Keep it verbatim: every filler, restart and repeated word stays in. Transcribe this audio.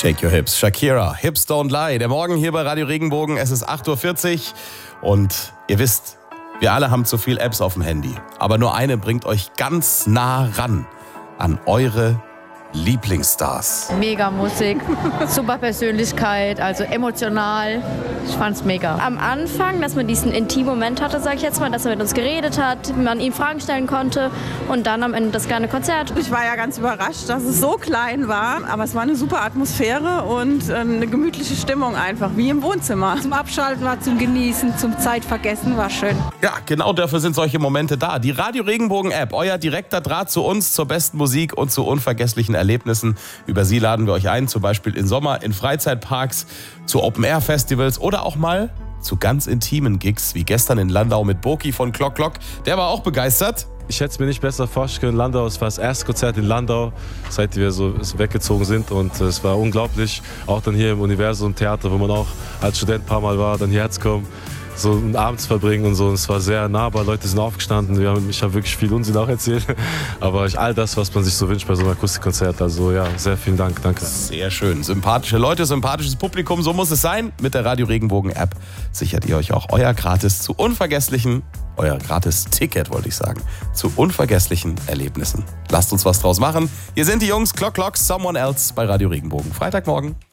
Shake your hips. Shakira, Hips don't lie. Der Morgen hier bei Radio Regenbogen. Es ist acht Uhr vierzig und ihr wisst, wir alle haben zu viel Apps auf dem Handy. Aber nur eine bringt euch ganz nah ran an eure Lieblingsstars. Mega Musik, super Persönlichkeit, also emotional. Ich fand's mega. Am Anfang, dass man diesen intimen Moment hatte, sag ich jetzt mal, dass er mit uns geredet hat, man ihm Fragen stellen konnte und dann am Ende das kleine Konzert. Ich war ja ganz überrascht, dass es so klein war, aber es war eine super Atmosphäre und äh, eine gemütliche Stimmung einfach, wie im Wohnzimmer. Zum Abschalten war zum Genießen, zum Zeitvergessen war schön. Ja, genau dafür sind solche Momente da. Die Radio Regenbogen App, euer direkter Draht zu uns, zur besten Musik und zu unvergesslichen Erlebnissen. Über sie laden wir euch ein, zum Beispiel in Sommer, in Freizeitparks, zu Open-Air-Festivals oder auch mal zu ganz intimen Gigs, wie gestern in Landau mit Boki von Klock Klock. Der war auch begeistert. Ich hätte es mir nicht besser vorstellen können. Landau, es war das erste Konzert in Landau, seit wir so weggezogen sind. Und es war unglaublich, auch dann hier im Universum Theater, wo man auch als Student ein paar Mal war, dann hierher zu kommen, so einen Abend zu verbringen und so. Und es war sehr nahbar, Leute sind aufgestanden. Wir haben, ich habe wirklich viel Unsinn auch erzählt. Aber ich, all das, was man sich so wünscht bei so einem Akustikkonzert. Also ja, sehr vielen Dank, danke. Sehr schön. Sympathische Leute, sympathisches Publikum, so muss es sein. Mit der Radio Regenbogen App sichert ihr euch auch euer gratis zu unvergesslichen, euer gratis Ticket, wollte ich sagen, zu unvergesslichen Erlebnissen. Lasst uns was draus machen. Hier sind die Jungs, Klock Klock, Someone Else bei Radio Regenbogen. Freitagmorgen.